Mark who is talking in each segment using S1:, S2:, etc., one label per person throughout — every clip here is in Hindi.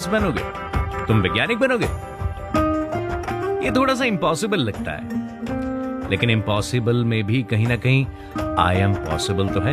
S1: बनोगे, तुम वैज्ञानिक बनोगे। ये थोड़ा सा इम्पॉसिबल लगता है, लेकिन इम्पॉसिबल में भी कहीं ना कहीं आई एम पॉसिबल तो है।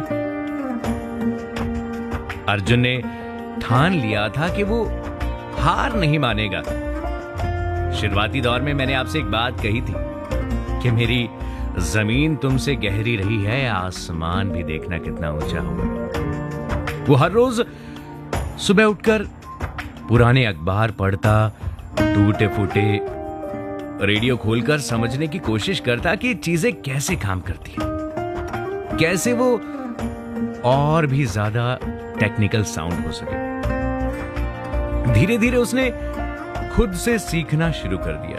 S1: अर्जुन ने ठान लिया था कि वो हार नहीं मानेगा। शुरुआती दौर में मैंने आपसे एक बात कही थी कि मेरी जमीन तुमसे गहरी रही है, आसमान भी देखना कितना ऊंचा होगा। वो हर रोज सुबह उठकर पुराने अखबार पढ़ता, टूटे फूटे रेडियो खोलकर समझने की कोशिश करता कि चीजें कैसे काम करती हैं, कैसे वो और भी ज्यादा टेक्निकल साउंड हो सके। धीरे धीरे उसने खुद से सीखना शुरू कर दिया।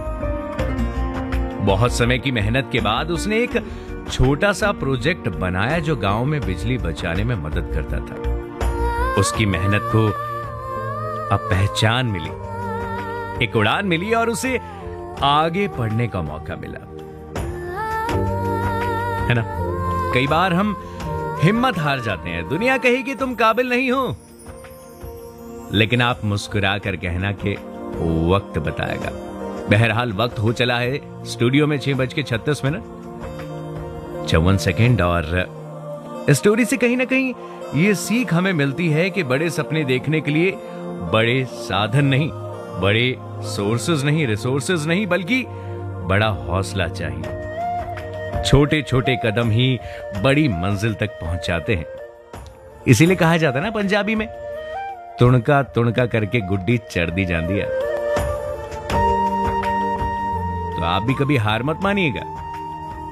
S1: बहुत समय की मेहनत के बाद उसने एक छोटा सा प्रोजेक्ट बनाया जो गांव में बिजली बचाने में मदद करता था। उसकी मेहनत को अब पहचान मिली, एक उड़ान मिली और उसे आगे बढ़ने का मौका मिला, है ना। कई बार हम हिम्मत हार जाते हैं, दुनिया कहेगी तुम काबिल नहीं हो, लेकिन आप मुस्कुरा कर कहना कि वक्त बताएगा। बहरहाल वक्त हो चला है स्टूडियो में 6:36 54 और स्टोरी से कहीं ना कहीं ये सीख हमें मिलती है कि बड़े सपने देखने के लिए बड़े साधन नहीं, बड़े सोर्सेज नहीं, रिसोर्सेज नहीं, बल्कि बड़ा हौसला चाहिए। छोटे छोटे कदम ही बड़ी मंजिल तक पहुंचाते हैं। इसीलिए कहा जाता है ना पंजाबी में, तुणका तुणका करके गुड्डी चढ़ दी जाती है। तो आप भी कभी हार मत मानिएगा।